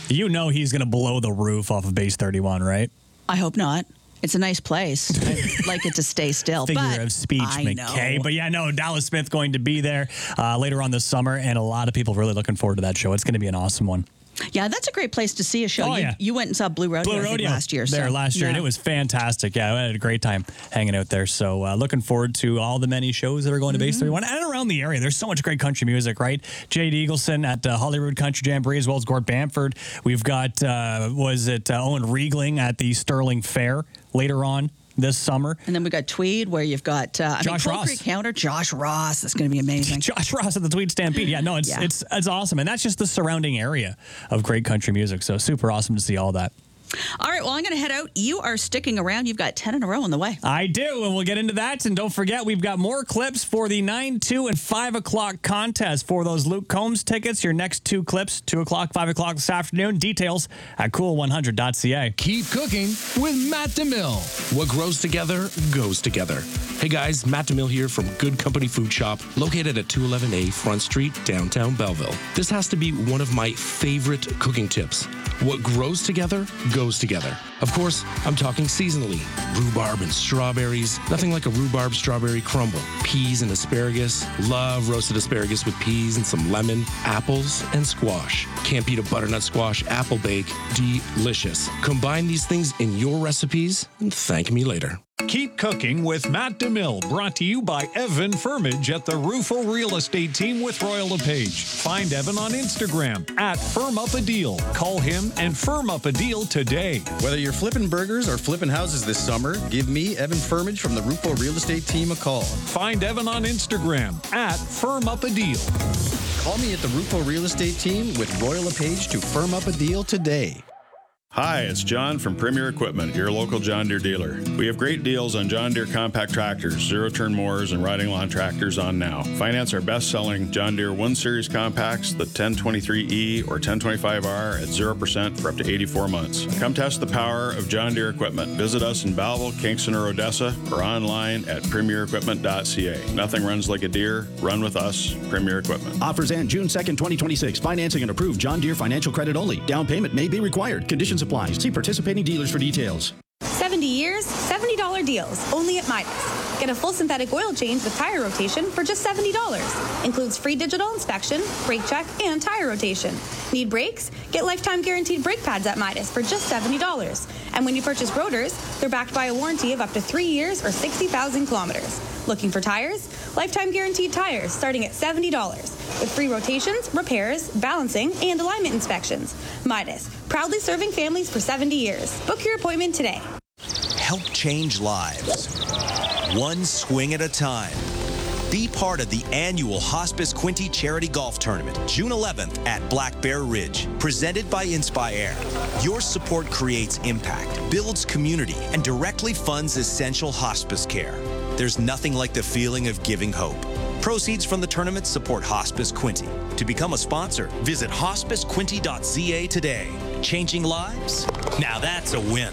You know he's going to blow the roof off of Base 31, right? I hope not. It's a nice place. I'd like it to stay still. Figure of speech, McKay. Know. But yeah, no, Dallas Smith going to be there later on this summer, and a lot of people really looking forward to that show. It's going to be an awesome one. Yeah, that's a great place to see a show. Oh, yeah. You went and saw Blue Rodeo, last year. Last year, and it was fantastic. Yeah, I had a great time hanging out there. So looking forward to all the many shows that are going to Base 31 and around the area. There's so much great country music, right? Jade Eagleson at Hollywood Country Jamboree, as well as Gord Bamford. We've got, Owen Riegling at the Sterling Fair later on this summer. And then we got Tweed, where you've got Josh Ross. Creek Counter, Josh Ross. That's going to be amazing. Josh Ross at the Tweed Stampede. Yeah, no, it's awesome. And that's just the surrounding area of great country music. So super awesome to see all that. All right, well, I'm going to head out. You are sticking around. You've got 10 in a row on the way. I do, and we'll get into that. And don't forget, we've got more clips for the 9, 2, and 5 o'clock contest for those Luke Combs tickets. Your next 2 clips, 2 o'clock, 5 o'clock this afternoon. Details at cool100.ca. Keep cooking with Matt DeMille. What grows together goes together. Hey guys, Matt DeMille here from Good Company Food Shop, located at 211A Front Street, downtown Belleville. This has to be one of my favorite cooking tips. What grows together goes together. Of course, I'm talking seasonally. Rhubarb and strawberries. Nothing like a rhubarb strawberry crumble. Peas and asparagus. Love roasted asparagus with peas and some lemon. Apples and squash. Can't beat a butternut squash apple bake. Delicious. Combine these things in your recipes and thank me later. Keep cooking with Matt DeMille, brought to you by Evan Firmage at the Rufo Real Estate Team with Royal LePage. Find Evan on Instagram at Firm Up a Deal. Call him and firm up a deal today. Whether you're flipping burgers or flipping houses this summer, give me, Evan Firmage from the Rufo Real Estate Team, a call. Find Evan on Instagram at Firm Up a Deal. Call me at the Rufo Real Estate Team with Royal LePage to firm up a deal today. Hi, it's John from Premier Equipment, your local John Deere dealer. We have great deals on John Deere compact tractors, zero-turn mowers, and riding lawn tractors on now. Finance our best-selling John Deere 1 Series compacts, the 1023E or 1025R at 0% for up to 84 months. Come test the power of John Deere equipment. Visit us in Belleville, Kingston, or Odessa, or online at premierequipment.ca. Nothing runs like a Deere. Run with us, Premier Equipment. Offers end June 2nd, 2026. Financing and approved John Deere financial credit only. Down payment may be required. Conditions applies. See participating dealers for details. 70 years, $70 deals, only at Midas. Get a full synthetic oil change with tire rotation for just $70. Includes free digital inspection, brake check, and tire rotation. Need brakes? Get lifetime guaranteed brake pads at Midas for just $70. And when you purchase rotors, they're backed by a warranty of up to 3 years or 60,000 kilometers. Looking for tires? Lifetime guaranteed tires starting at $70. With free rotations, repairs, balancing, and alignment inspections. Midas, proudly serving families for 70 years. Book your appointment today. Help change lives, one swing at a time. Be part of the annual Hospice Quinte Charity Golf Tournament, June 11th at Black Bear Ridge, presented by Inspire. Your support creates impact, builds community, and directly funds essential hospice care. There's nothing like the feeling of giving hope. Proceeds from the tournament support Hospice Quinte. To become a sponsor, visit hospicequinte.ca today. Changing lives? Now that's a win.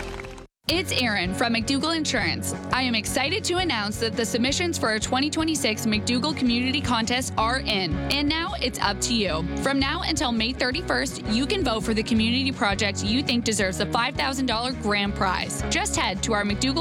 It's Erin from McDougall Insurance. I am excited to announce that the submissions for our 2026 McDougall Community Contest are in, and now it's up to you. From now until May 31st, you can vote for the community project you think deserves the $5,000 grand prize. Just head to our McDougall